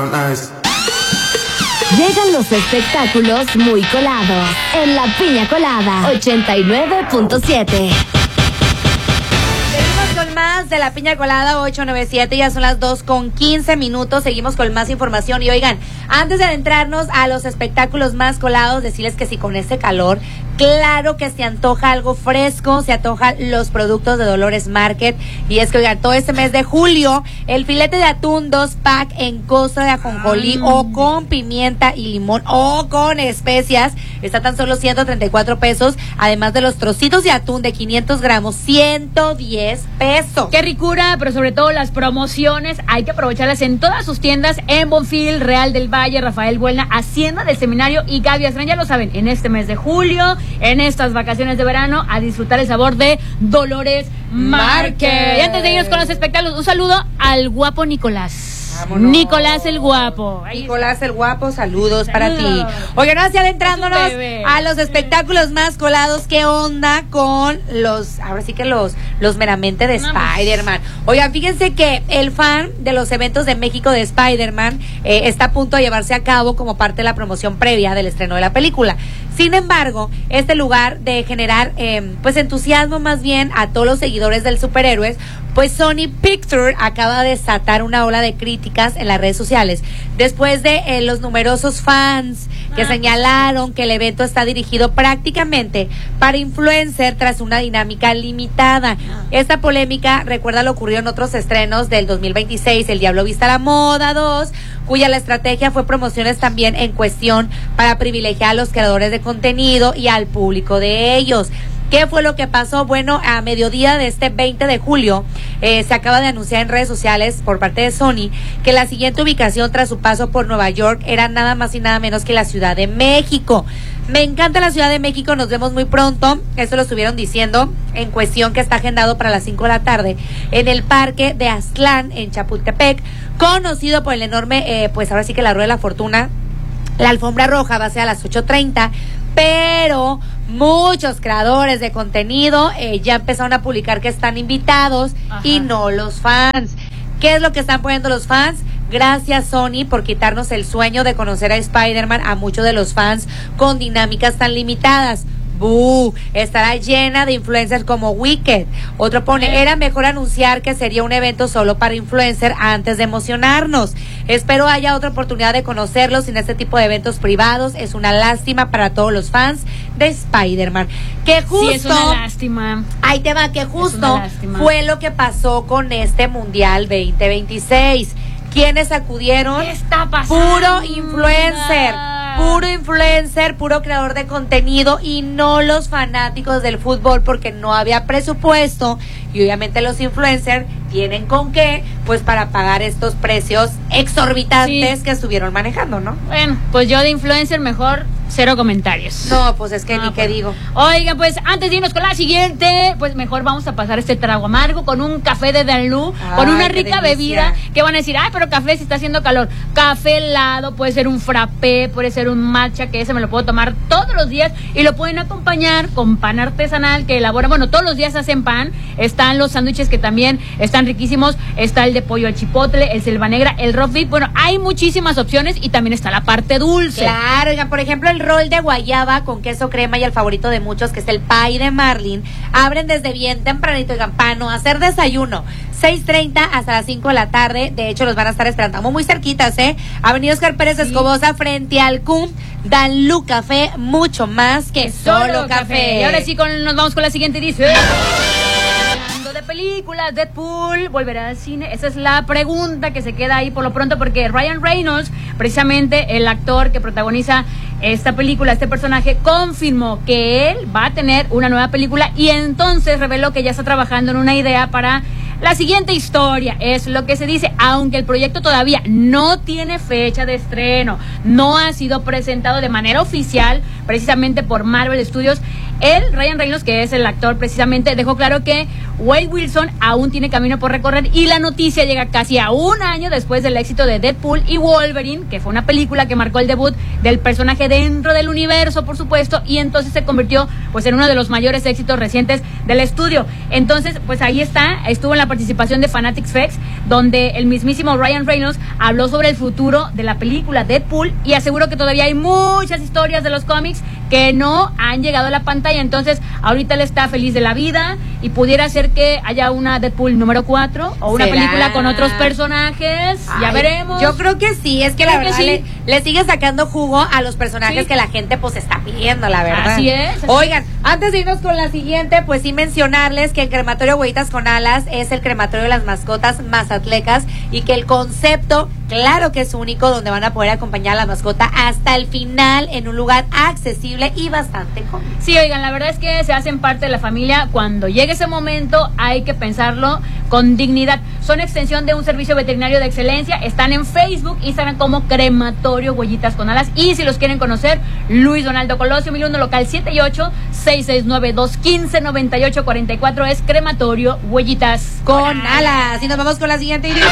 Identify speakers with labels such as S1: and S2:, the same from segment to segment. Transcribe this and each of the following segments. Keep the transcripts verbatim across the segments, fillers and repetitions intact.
S1: Llegan los espectáculos muy colados en La Piña Colada ochenta y nueve punto siete.
S2: Seguimos con más de La Piña Colada ochocientos noventa y siete, ya son las dos con quince minutos, seguimos con más información. Y oigan, antes de adentrarnos a los espectáculos más colados, decirles que si con este calor, claro que se antoja algo fresco, se antojan los productos de Dolores Market. Y es que, oigan, todo este mes de julio, el filete de atún dos pack en costra de ajonjolí mm. o con pimienta y limón o con especias está tan solo ciento treinta y cuatro pesos, además de los trocitos de atún de quinientos gramos, ciento diez pesos.
S3: Qué ricura, pero sobre todo las promociones hay que aprovecharlas en todas sus tiendas, en Bonfil, Real del Valle, Rafael Buelna, Hacienda del Seminario y Gaby Astrán. Ya lo saben, en este mes de julio, en estas vacaciones de verano, a disfrutar el sabor de Dolores Market. Y antes de irnos con los espectáculos, un saludo al guapo Nicolás. Vámonos. Nicolás el guapo.
S2: Ahí Nicolás está. El guapo, saludos para ti. Oigan, ahora sí adentrándonos a los espectáculos más colados. ¿Qué onda con los, ahora sí que los, los meramente de Spider-Man? Oigan, fíjense que el fan de los eventos de México de Spider-Man eh, está a punto de llevarse a cabo como parte de la promoción previa del estreno de la película. Sin embargo, este lugar de generar eh, pues entusiasmo más bien a todos los seguidores del superhéroes, pues Sony Pictures acaba de desatar una ola de críticas en las redes sociales después de eh, los numerosos fans que ah, señalaron que el evento está dirigido prácticamente para influencer tras una dinámica limitada. Ah. Esta polémica recuerda lo ocurrido en otros estrenos del dos mil veintiséis, El Diablo Viste a la Moda dos, cuya la estrategia fue promociones también en cuestión para privilegiar a los creadores de contenido y al público de ellos. ¿Qué fue lo que pasó? Bueno, a mediodía de este veinte de julio eh, se acaba de anunciar en redes sociales por parte de Sony que la siguiente ubicación tras su paso por Nueva York era nada más y nada menos que la Ciudad de México. Me encanta la Ciudad de México, nos vemos muy pronto. Eso lo estuvieron diciendo en cuestión que está agendado para las cinco de la tarde en el Parque de Aztlán en Chapultepec, conocido por el enorme, eh, pues ahora sí que la Rueda de la Fortuna. La alfombra roja va a ser a las ocho treinta, pero muchos creadores de contenido eh, ya empezaron a publicar que están invitados. Ajá. Y no los fans. ¿Qué es lo que están poniendo los fans? Gracias, Sony, por quitarnos el sueño de conocer a Spider-Man a muchos de los fans con dinámicas tan limitadas. ¡Bú! Estará llena de influencers como Wicked. Otro pone, era mejor anunciar que sería un evento solo para influencers antes de emocionarnos. Espero haya otra oportunidad de conocerlos en este tipo de eventos privados. Es una lástima para todos los fans de Spider-Man. Que justo...
S3: Sí, es una lástima.
S2: Ahí te va, que justo fue lo que pasó con este Mundial veinte veintiséis. ¿Quiénes acudieron?
S3: ¿Qué está pasando?
S2: Puro influencer. Puro influencer, puro creador de contenido y no los fanáticos del fútbol porque no había presupuesto y obviamente los influencers tienen con qué, pues para pagar estos precios exorbitantes sí. que estuvieron manejando, ¿no?
S3: Bueno, pues yo de influencer mejor cero comentarios.
S2: No, pues es que no, ni
S3: pues.
S2: qué digo.
S3: Oiga, pues antes de irnos con la siguiente, pues mejor vamos a pasar este trago amargo con un café de Danlú, con una rica bebida que van a decir, ay, pero café si está haciendo calor. Café helado, puede ser un frappé, puede ser un matcha, que ese me lo puedo tomar todos los días y lo pueden acompañar con pan artesanal que elabora, bueno, todos los días hacen pan. Están los sándwiches que también están riquísimos, está el de pollo al chipotle, el selva negra, el roast beef, bueno, hay muchísimas opciones y también está la parte dulce.
S2: Claro, oigan, por ejemplo, el rol de guayaba con queso crema y el favorito de muchos, que es el pie de Marlin, abren desde bien tempranito, oigan, para no hacer desayuno, seis treinta hasta las cinco de la tarde, de hecho los van a estar esperando, estamos muy cerquitas, ¿eh? Avenida Oscar Pérez sí. Escobosa, frente al C U M, Danlú Café, mucho más que solo, solo café. café.
S3: Y ahora sí, con, nos vamos con la siguiente, dice... de películas, Deadpool volverá al cine. Esa es la pregunta que se queda ahí por lo pronto, porque Ryan Reynolds, precisamente el actor que protagoniza esta película, este personaje, confirmó que él va a tener una nueva película y entonces reveló que ya está trabajando en una idea para la siguiente historia. Es lo que se dice, aunque el proyecto todavía no tiene fecha de estreno, no ha sido presentado de manera oficial, precisamente por Marvel Studios. Él, Ryan Reynolds, que es el actor precisamente, dejó claro que Wade Wilson aún tiene camino por recorrer y la noticia llega casi a un año después del éxito de Deadpool y Wolverine, que fue una película que marcó el debut del personaje dentro del universo, por supuesto, y entonces se convirtió pues en uno de los mayores éxitos recientes del estudio. Entonces, pues ahí está, estuvo en la participación de Fanatics Fest, donde el mismísimo Ryan Reynolds habló sobre el futuro de la película Deadpool y aseguró que todavía hay muchas historias de los cómics que no han llegado a la pantalla. Entonces, ahorita él está feliz de la vida y pudiera ser que haya una Deadpool número cuatro o una
S2: ¿Será?
S3: película con otros personajes. Ay, ya veremos.
S2: Yo creo que sí, es que
S3: Creo
S2: la verdad
S3: que sí.
S2: le, le sigue sacando jugo a los personajes
S3: Sí.
S2: que la gente pues está pidiendo, la verdad.
S3: Así es. Así
S2: Oigan, antes de irnos con la siguiente, pues sí mencionarles que el crematorio Huellitas con Alas es el crematorio de las mascotas mazatlecas y que el concepto, claro que es único, donde van a poder acompañar a la mascota hasta el final en un lugar accesible y bastante cómodo.
S3: Sí, oigan, la verdad es que se hacen parte de la familia. Cuando llegue ese momento hay que pensarlo con dignidad. Son extensión de un servicio veterinario de excelencia. Están en Facebook, Instagram como Crematorio Huellitas con Alas. Y si los quieren conocer, Luis Donaldo Colosio, mil uno local siete y ocho, seis seis nueve dos uno cinco nueve ocho cuatro cuatro es Crematorio Huellitas
S2: Con Alas. Y nos vamos con la siguiente. Y...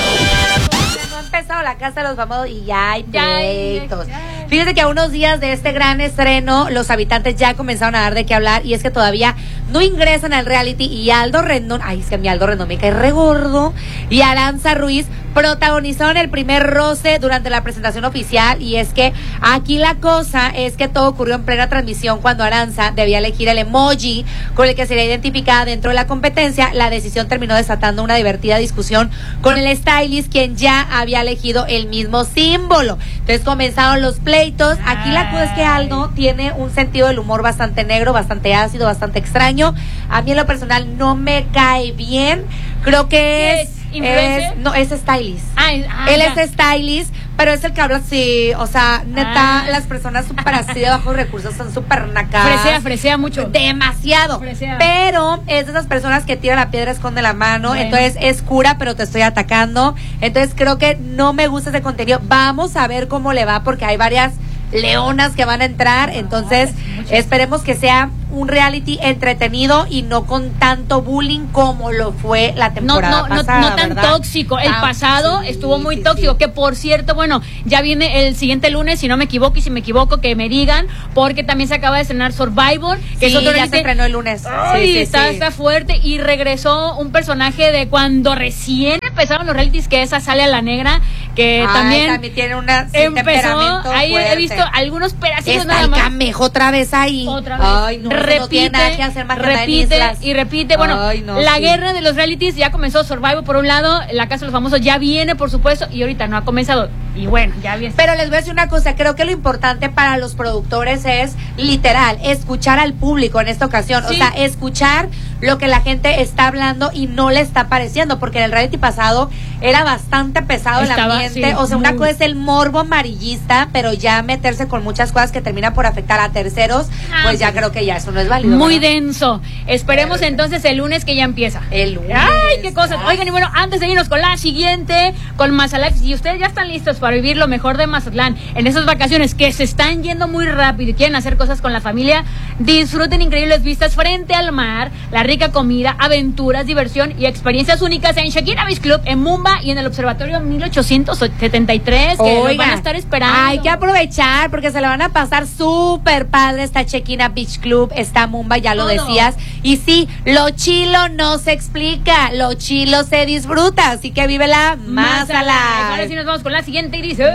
S2: no ha empezado la casa de los famosos y ya hay
S3: Ya hay,
S2: pleitos.
S3: ya hay.
S2: Fíjense que a unos días de este gran estreno, los habitantes ya comenzaron a dar de qué hablar y es que todavía no ingresan al reality y Aldo Rendón, ay, es que a mi Aldo Rendón me cae re gordo, y Aranza Ruiz protagonizaron el primer roce durante la presentación oficial y es que aquí la cosa es que todo ocurrió en plena transmisión cuando Aranza debía elegir el emoji con el que sería identificada dentro de la competencia. La decisión terminó desatando una divertida discusión con el stylist, quien ya había elegido el mismo símbolo. Entonces comenzaron los pleitos. Aquí la cosa es que Aldo tiene un sentido del humor bastante negro, bastante ácido, bastante extraño. A mí en lo personal no me cae bien. Creo que es...
S3: ¿Influencer?
S2: Es, no, es stylist.
S3: Ah, ah,
S2: Él
S3: ya.
S2: es stylist, pero es el que habla así, o sea, neta,
S3: Ah.
S2: las personas súper así de bajos recursos son súper nacas.
S3: Fresea, fresea mucho.
S2: Demasiado.
S3: Fresea.
S2: Pero es de esas personas que tira la piedra, esconde la mano,
S3: Bueno.
S2: entonces es cura, pero te estoy atacando. Entonces creo que no me gusta ese contenido. Vamos a ver cómo le va, porque hay varias leonas que van a entrar, entonces
S3: muchas.
S2: esperemos que sea un reality entretenido y no con tanto bullying como lo fue la
S3: No,
S2: temporada
S3: no, no,
S2: pasada,
S3: no tan
S2: ¿verdad?
S3: tóxico. El
S2: Ah,
S3: pasado
S2: sí,
S3: estuvo muy
S2: sí,
S3: tóxico.
S2: sí.
S3: Que por cierto, bueno, ya viene el siguiente lunes, si no me equivoco, y si me equivoco, que me digan, porque también se acaba de estrenar Survivor, que
S2: Sí,
S3: es otro
S2: ya
S3: reality-
S2: se estrenó el lunes.
S3: Ay,
S2: Sí, sí,
S3: está,
S2: sí.
S3: está fuerte. Y regresó un personaje de cuando recién empezaron los realities, que esa sale a la negra, que
S2: Ay,
S3: también,
S2: también tiene una sí,
S3: empezó.
S2: temperamento
S3: Ahí
S2: fuerte.
S3: he visto algunos pedacitos
S2: Está
S3: nada
S2: el
S3: más.
S2: Camejo otra vez ahí.
S3: Otra vez.
S2: Ay, no,
S3: repite,
S2: no tiene nada que hacer más que andar en
S3: repite
S2: islas.
S3: y repite. Bueno,
S2: Ay, no,
S3: la
S2: sí.
S3: guerra de los realities ya comenzó. Survivor por un lado, la Casa de los Famosos ya viene, por supuesto, y ahorita no ha comenzado. Y bueno, ya viene.
S2: Pero les voy a decir una cosa, creo que lo importante para los productores es, literal, escuchar al público en esta ocasión.
S3: Sí.
S2: O sea, escuchar lo que la gente está hablando y no le está pareciendo, porque en el reality pasado era bastante pesado el
S3: Estaba,
S2: ambiente.
S3: sí,
S2: o sea, una
S3: muy.
S2: cosa es el morbo amarillista, pero ya meterse con muchas cosas que terminan por afectar a terceros,
S3: Ah,
S2: pues ya
S3: sí.
S2: creo que ya eso no es válido.
S3: Muy
S2: ¿verdad?
S3: denso. Esperemos entonces el lunes que ya empieza.
S2: El lunes.
S3: Ay, qué cosas.
S2: Ah.
S3: Oigan, y bueno, antes de irnos con la siguiente, con Mazatlán, si ustedes ya están listos para vivir lo mejor de Mazatlán en esas vacaciones que se están yendo muy rápido y quieren hacer cosas con la familia, disfruten increíbles vistas frente al mar, la rica comida, aventuras, diversión y experiencias únicas en Shakira Beach Club, en Mumba y en el Observatorio mil ochocientos setenta y tres, que los
S2: Oiga,
S3: van a estar esperando.
S2: hay que aprovechar porque se le van a pasar súper padre. Está Shakira Beach Club, está Mumba, ya lo
S3: Todo.
S2: decías. Y sí, lo chilo no se explica, lo chilo se disfruta. Así que vívela más a la.
S3: Ahora sí nos vamos con la siguiente y dice...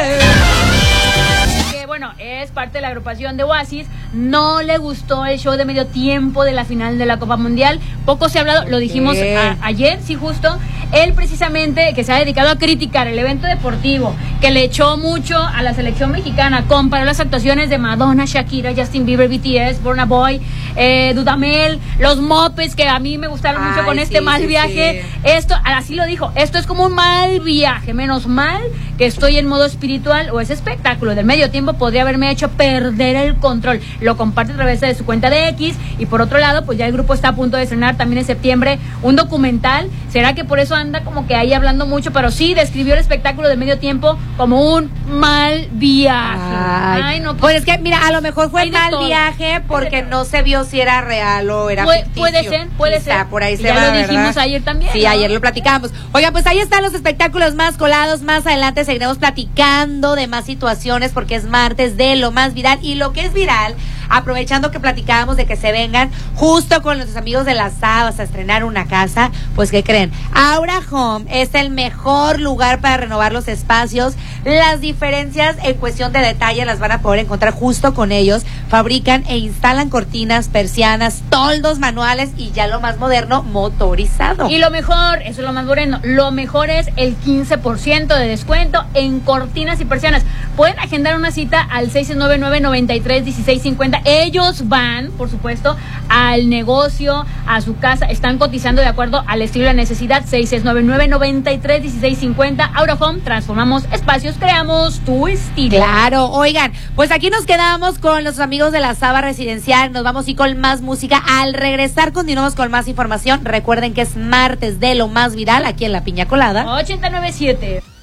S3: Que bueno, es parte de la agrupación de Oasis. No le gustó el show de medio tiempo de la final de la Copa Mundial. Poco se ha hablado, lo dijimos
S2: ¿Qué?
S3: a- ayer, sí, justo. Él precisamente, que se ha dedicado a criticar el evento deportivo, que le echó mucho a la selección mexicana, comparó las actuaciones de Madonna, Shakira, Justin Bieber, B T S, Burna Boy, eh, Dudamel, los mopes, que a mí me gustaron mucho
S2: Ay,
S3: con este
S2: sí,
S3: mal
S2: sí,
S3: viaje.
S2: sí.
S3: Esto, así lo dijo, esto es como un mal viaje, menos mal que estoy en modo espiritual o ese espectáculo del medio tiempo podría haberme hecho perder el control. Lo comparte a través de su cuenta de X. Y por otro lado, pues ya el grupo está a punto de estrenar también en septiembre un documental. ¿Será que por eso anda como que ahí hablando mucho? Pero sí, describió el espectáculo del medio tiempo como un mal viaje.
S2: Ay, Ay no, pues, pues es que mira, a lo mejor fue mal todo. viaje porque no se vio si era real o era
S3: Pu-
S2: ficticio.
S3: Puede ser, puede
S2: Quizá,
S3: ser.
S2: por ahí
S3: y
S2: se
S3: ya
S2: va,
S3: lo dijimos
S2: ¿verdad?
S3: ayer también.
S2: Sí,
S3: ¿no?
S2: ayer lo platicamos. Oigan, pues ahí están los espectáculos más colados. Más adelante seguiremos platicando de más situaciones porque es martes de lo más viral. Y lo que es viral, aprovechando que platicábamos de que se vengan justo con nuestros amigos de las Sabas a estrenar una casa, pues ¿qué creen? Aura Home es el mejor lugar para renovar los espacios. Las diferencias en cuestión de detalle las van a poder encontrar justo con ellos. Fabrican e instalan cortinas, persianas, toldos manuales y ya lo más moderno, motorizado.
S3: Y lo mejor, eso es lo más bueno, lo mejor es el quince por ciento de descuento en cortinas y persianas. Pueden agendar una cita al seis nueve nueve, nueve tres, uno seis cinco cero. Ellos van, por supuesto, al negocio, a su casa, están cotizando de acuerdo al estilo y la necesidad. Seis nueve nueve, nueve tres, uno seis cinco cero. Aura Home, transformamos espacios, creamos tu estilo.
S2: Claro, oigan, pues aquí nos quedamos con los amigos de la Saba Residencial. Nos vamos a ir con más música. Al regresar continuamos con más información. Recuerden que es martes de lo más viral aquí en La Piña Colada
S3: ochenta y nueve punto siete.